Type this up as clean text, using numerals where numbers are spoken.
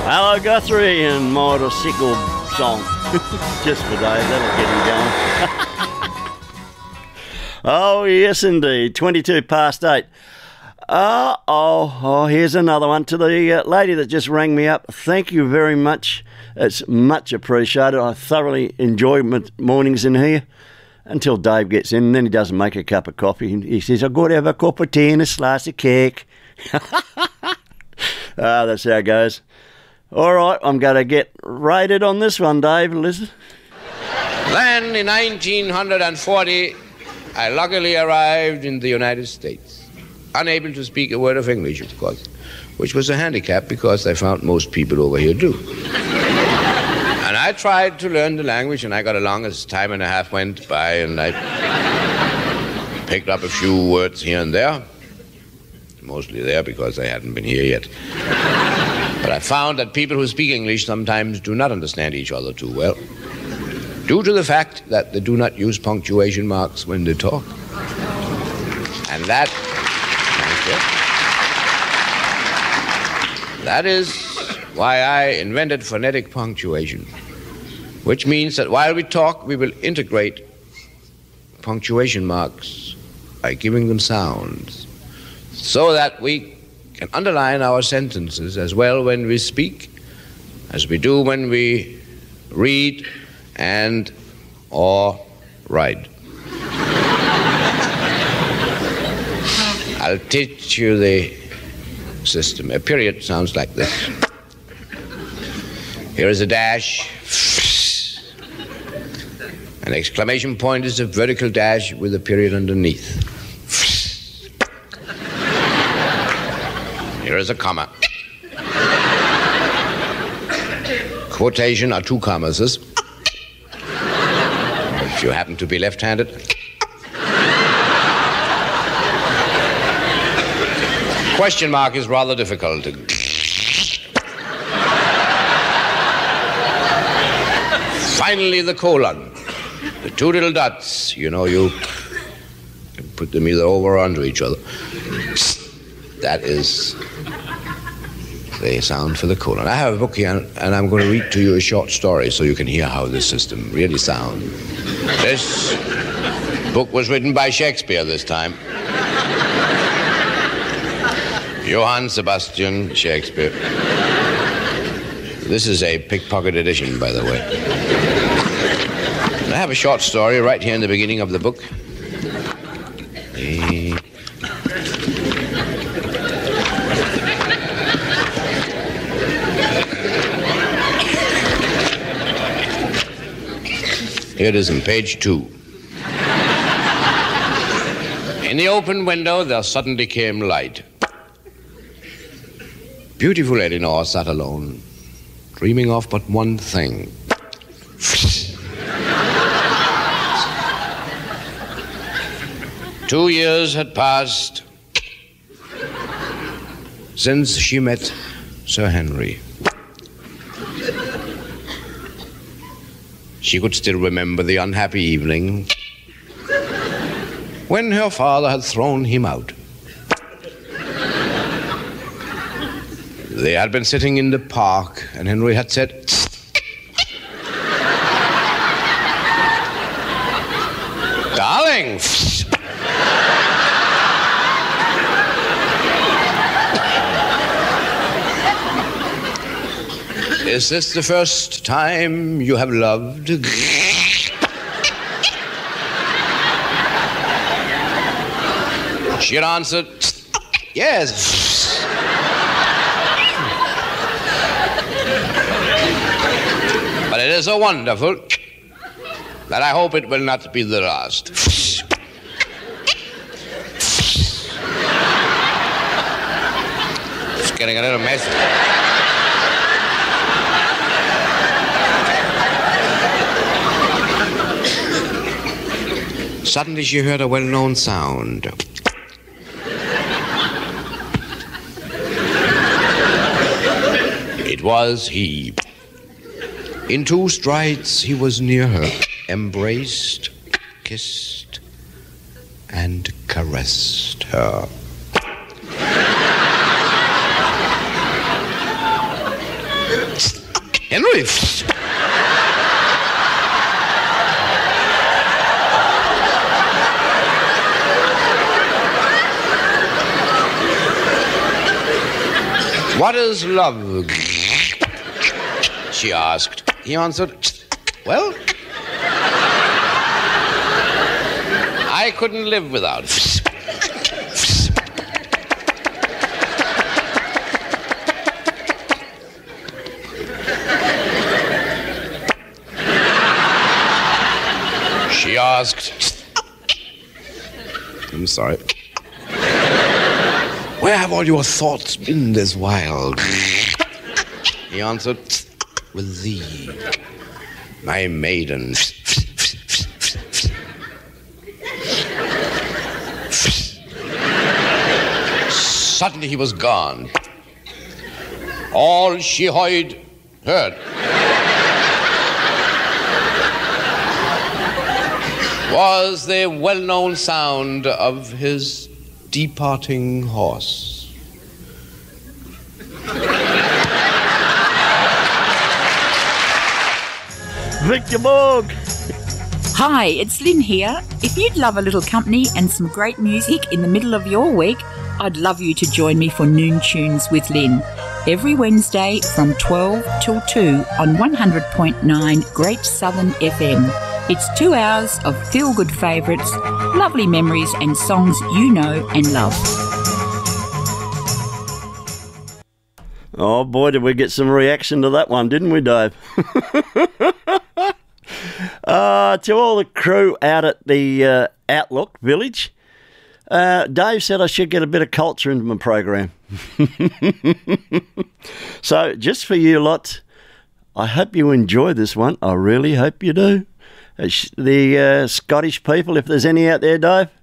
Hello, Guthrie, and motorcycle song. Just for Dave, that'll get him going. Oh, yes, indeed. 22 past 8. Here's another one to the lady that just rang me up. Thank you very much. It's much appreciated. I thoroughly enjoy my mornings in here until Dave gets in, and then he doesn't make a cup of coffee. He says, I've got to have a cup of tea and a slice of cake. That's how it goes. All right, I'm going to get rated on this one, Dave. Listen. Then, in 1940, I luckily arrived in the United States. Unable to speak a word of English, of course, which was a handicap because I found most people over here do. And I tried to learn the language, and I got along as time and a half went by, and I picked up a few words here and there. Mostly there because I hadn't been here yet. But I found that people who speak English sometimes do not understand each other too well, due to the fact that they do not use punctuation marks when they talk. And that is why I invented phonetic punctuation, which means that while we talk, we will integrate punctuation marks by giving them sounds, so that we can underline our sentences as well when we speak as we do when we read and or write. I'll teach you the system. A period sounds like this. Here is a dash. An exclamation point is a vertical dash with a period underneath. Here is a comma. Quotation are two commas. If you happen to be left-handed. Question mark is rather difficult. Finally, the colon. The two little dots. You know, you can put them either over or under each other. That is the sound for the colon. I have a book here, and I'm going to read to you a short story so you can hear how this system really sounds. This book was written by Shakespeare this time. Johann Sebastian Shakespeare. This is a pickpocket edition, by the way. I have a short story right here in the beginning of the book. Here it is on page 2. In the open window, there suddenly came light. Beautiful Elinor sat alone, dreaming of but one thing. 2 years had passed since she met Sir Henry. She could still remember the unhappy evening when her father had thrown him out. They had been sitting in the park, and Henry had said, "Darling." Is this the first time you have loved? She had answered, yes. But it is so wonderful that I hope it will not be the last. It's getting a little messy. Suddenly she heard a well-known sound. It was he. In 2 strides he was near her, embraced, kissed, and caressed her. Henry. What is love? She asked. He answered, well, I couldn't live without it. She asked, I'm sorry, where have all your thoughts been this while? He answered, with thee, my maiden. Suddenly he was gone. All she heard was the well-known sound of his departing horse. Victor Borg. Hi, it's Lynn here. If you'd love a little company and some great music in the middle of your week, I'd love you to join me for Noon Tunes with Lynn. Every Wednesday from 12 till 2 on 100.9 Great Southern FM. It's 2 hours of feel-good favourites, lovely memories and songs you know and love. Oh boy, did we get some reaction to that one, didn't we, Dave? To all the crew out at the Outlook Village, Dave said I should get a bit of culture into my program. So, just for you lot, I hope you enjoy this one. I really hope you do. The Scottish people, if there's any out there, Dave,